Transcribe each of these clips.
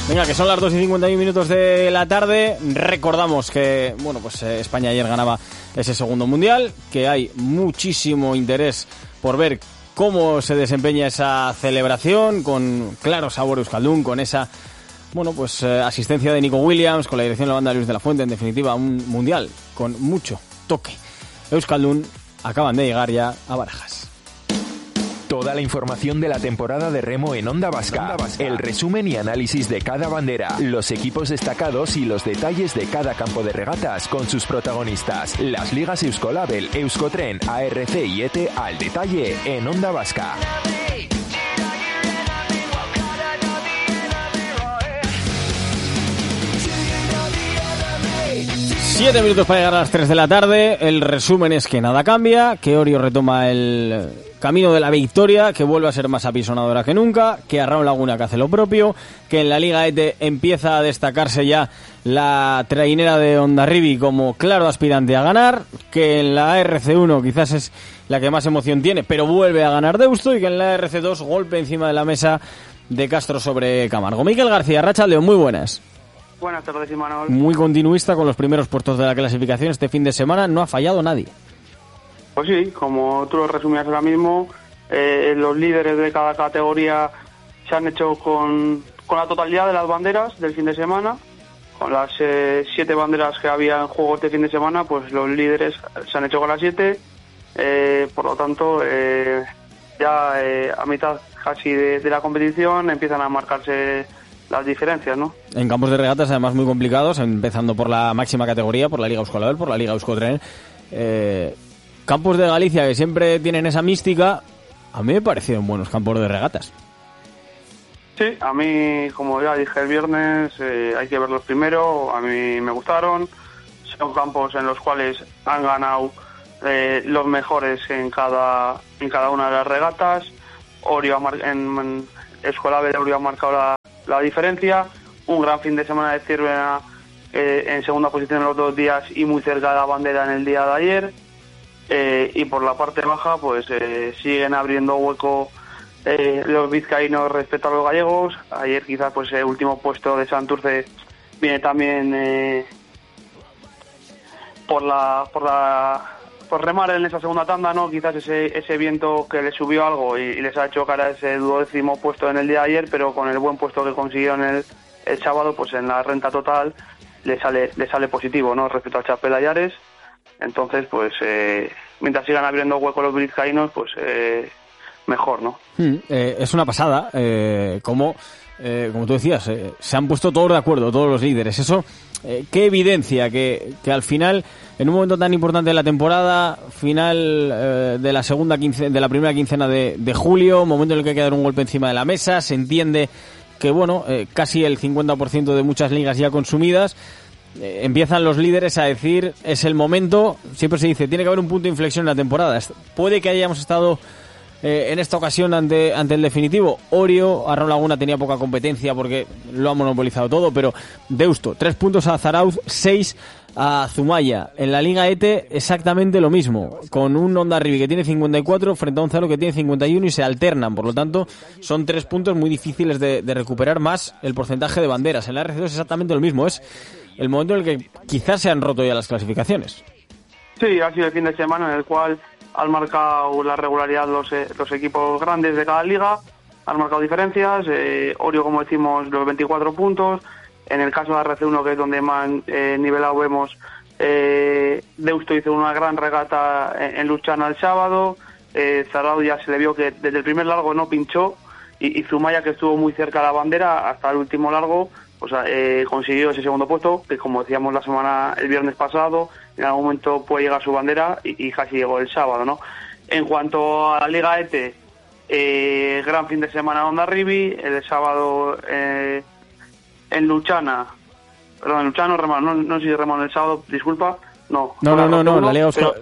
Venga, que son las 2:51 de la tarde. Recordamos que, bueno, pues España ayer ganaba ese segundo mundial, que hay muchísimo interés por ver cómo se desempeña esa celebración, con claro sabor euskaldun, con esa, bueno, pues asistencia de Nico Williams, con la dirección de la banda Luis de la Fuente, en definitiva, un mundial con mucho toque euskaldun. Acaban de llegar ya a Barajas. Toda la información de la temporada de remo en Onda Vasca, el resumen y análisis de cada bandera, los equipos destacados y los detalles de cada campo de regatas con sus protagonistas. Las ligas Euskolabel, Euskotren, ARC y ETE al detalle en Onda Vasca. 7 minutos para llegar a las 3 de la tarde. El resumen es que nada cambia, que Orio retoma el camino de la victoria, que vuelve a ser más apisonadora que nunca, que Arraun Laguna que hace lo propio, que en la Liga ETE empieza a destacarse ya la trainera de Hondarribia como claro aspirante a ganar, que en la RC1 quizás es la que más emoción tiene, pero vuelve a ganar Deusto, y que en la RC2 golpe encima de la mesa de Castro sobre Camargo. Miquel García, Arratsaldeon, muy buenas. Buenas tardes, Imanol. Muy continuista con los primeros puestos de la clasificación este fin de semana, no ha fallado nadie. Pues sí, como tú lo resumías ahora mismo, los líderes de cada categoría se han hecho con la totalidad de las banderas del fin de semana. Con las 7 banderas que había en juego este fin de semana, pues los líderes se han hecho con las 7. Por lo tanto, ya a mitad casi de la competición empiezan a marcarse las diferencias, ¿no? En campos de regatas además muy complicados, empezando por la máxima categoría, por la Liga Euskolabel, por la Liga Euskotren. Campos de Galicia que siempre tienen esa mística, a mí me parecieron buenos campos de regatas. Sí, a mí, como ya dije el viernes, hay que verlos primero, a mí me gustaron. Son campos en los cuales han ganado los mejores en cada una de las regatas. Orio en Euskolabel Orio ha marcado la diferencia. Un gran fin de semana de Zirvena en segunda posición en los 2 días y muy cerca de la bandera en el día de ayer. Y por la parte baja pues siguen abriendo hueco los vizcaínos respecto a los gallegos. Ayer quizás pues el último puesto de Santurce viene también por remar en esa segunda tanda, ¿no? Quizás ese viento que les subió algo y les ha hecho cara a ese 12º puesto en el día de ayer, pero con el buen puesto que consiguieron el sábado, pues en la renta total le sale positivo, ¿no? Respecto a Chapela y Ares. Entonces, pues mientras sigan abriendo hueco los vizcaínos, pues mejor, ¿no? Es una pasada, como tú decías, se han puesto todos de acuerdo, todos los líderes. Eso, qué evidencia que al final, en un momento tan importante de la temporada, final de la primera quincena de julio, momento en el que hay que dar un golpe encima de la mesa, se entiende que, bueno, casi el 50% de muchas ligas ya consumidas, empiezan los líderes a decir, es el momento. Siempre se dice, tiene que haber un punto de inflexión en la temporada. Puede que hayamos estado en esta ocasión ante el definitivo. Orio, Arraun Laguna tenía poca competencia porque lo ha monopolizado todo, pero Deusto, 3 puntos a Zarauz, 6 a Zumaya. En la Liga ETE exactamente lo mismo, con un Hondarribia que tiene 54 frente a un Zaro que tiene 51 y se alternan. Por lo tanto, son 3 puntos muy difíciles de recuperar, más el porcentaje de banderas. En la RC2 es exactamente lo mismo, es el momento en el que quizás se han roto ya las clasificaciones. Sí, ha sido el fin de semana en el cual han marcado la regularidad los equipos grandes de cada liga, han marcado diferencias. Orio, como decimos, los 24 puntos. En el caso de la RC1, que es donde más nivelado vemos, Deusto hizo una gran regata en Luchana el sábado. Zarauz ya se le vio que desde el primer largo no pinchó, y Zumaya, que estuvo muy cerca de la bandera hasta el último largo, consiguió ese segundo puesto, que como decíamos el viernes pasado, en algún momento puede llegar su bandera, y casi llegó el sábado, ¿no? En cuanto a la Liga ETE, gran fin de semana de Hondarribia. El sábado en Luchana remaron, no sé si remaron el sábado, disculpa. No, la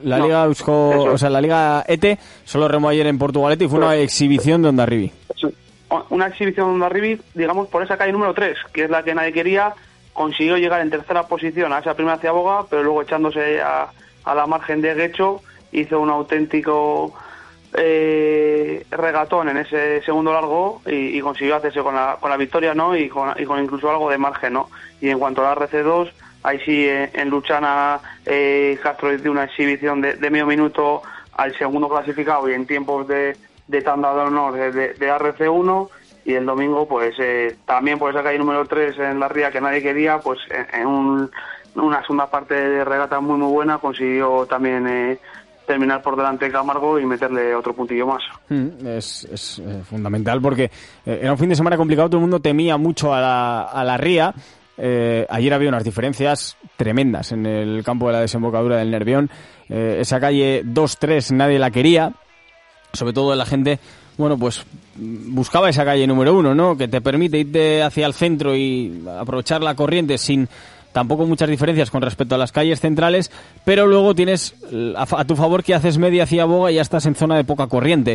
Liga ETE solo remó ayer en Portugalete y fue una exhibición de Hondarribia. Una exhibición de Hondarribia, digamos, por esa calle número 3, que es la que nadie quería. Consiguió llegar en tercera posición a esa primera ciaboga, pero luego echándose a la margen de Guecho, hizo un auténtico regatón en ese segundo largo y consiguió hacerse con la victoria, ¿no? Y con incluso algo de margen, ¿no? Y en cuanto a la RC2, ahí sí en Luchana Castro hizo una exhibición de medio minuto al segundo clasificado y en tiempos de tanda de honor de RC1, y el domingo pues también por esa calle número 3 en la ría que nadie quería, pues en una segunda parte de regata muy buena consiguió también terminar por delante de Camargo y meterle otro puntillo más. Es fundamental porque era un fin de semana complicado, todo el mundo temía mucho a la ría. Ayer había unas diferencias tremendas en el campo de la desembocadura del Nervión. Esa calle 2-3 nadie la quería, sobre todo la gente, bueno, pues buscaba esa calle número 1, ¿no? Que te permite irte hacia el centro y aprovechar la corriente sin tampoco muchas diferencias con respecto a las calles centrales, pero luego tienes a tu favor que haces media hacia Boga y ya estás en zona de poca corriente.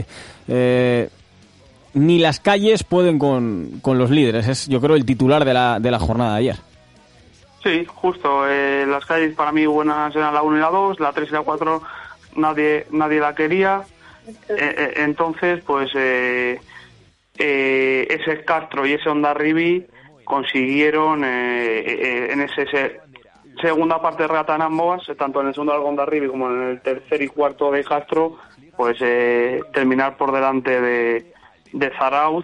Ni las calles pueden con los líderes, es yo creo el titular de la jornada de ayer. Sí, justo, las calles para mí buenas eran la 1 y la 2, la 3 y la 4 nadie la quería, entonces pues ese Castro y ese Hondarribi consiguieron en esa segunda parte de regata en ambos, tanto en el segundo largo Hondarribi como en el tercer y cuarto de Castro, pues terminar por delante de Zarauz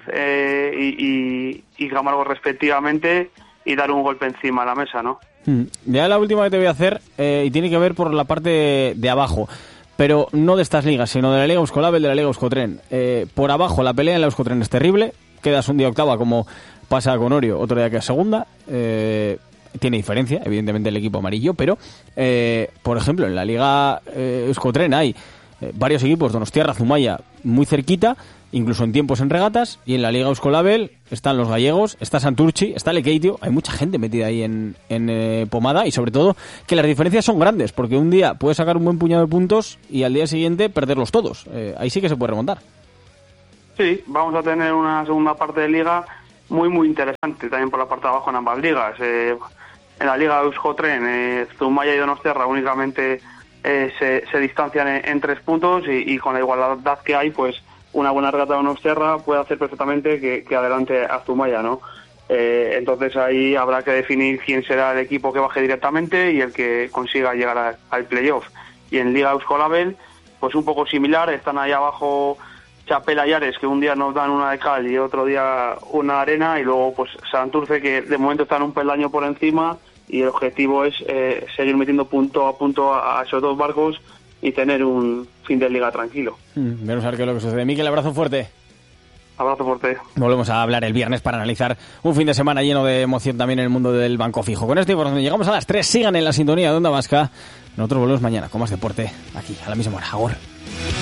y Camargo respectivamente y dar un golpe encima a la mesa, ¿no? Ya la última que te voy a hacer y tiene que ver por la parte de abajo, pero no de estas ligas, sino de la Liga Euskolabel, de la Liga Euskotren. Por abajo la pelea en la Euskotren es terrible, quedas un día octava como pasa con Orio, otro día que es segunda. Tiene diferencia, evidentemente, el equipo amarillo, pero por ejemplo en la Liga Euskotren hay varios equipos, Donostiarra, Zumaya, muy cerquita, incluso en tiempos en regatas, y en la Liga Euskolabel están los gallegos, está Santurchi, está Lekeitio, hay mucha gente metida ahí en pomada, y sobre todo que las diferencias son grandes, porque un día puedes sacar un buen puñado de puntos y al día siguiente perderlos todos. Ahí sí que se puede remontar. Sí, vamos a tener una segunda parte de liga muy interesante, también por la parte de abajo en ambas ligas. En la Liga Euskotren, Zumaya y Donostiarra únicamente se distancian en 3 puntos y con la igualdad que hay, pues una buena regata de Donostiarra puede hacer perfectamente que adelante a Zumaya, ¿no? Entonces ahí habrá que definir quién será el equipo que baje directamente y el que consiga llegar al playoff. Y en Liga Euskolabel, pues un poco similar, están ahí abajo Chapela y Ares, que un día nos dan una de cal y otro día una arena, y luego pues Santurce, que de momento están un peldaño por encima, y el objetivo es seguir metiendo punto a punto a esos dos barcos y tener un fin de liga tranquilo. Vamos a ver qué es lo que sucede. Miquel, abrazo fuerte. Abrazo fuerte. Volvemos a hablar el viernes para analizar un fin de semana lleno de emoción también en el mundo del banco fijo. Con esto y por donde llegamos a las 3, sigan en la sintonía de Onda Vasca. Nosotros volvemos mañana con más deporte aquí a la misma hora. Agur.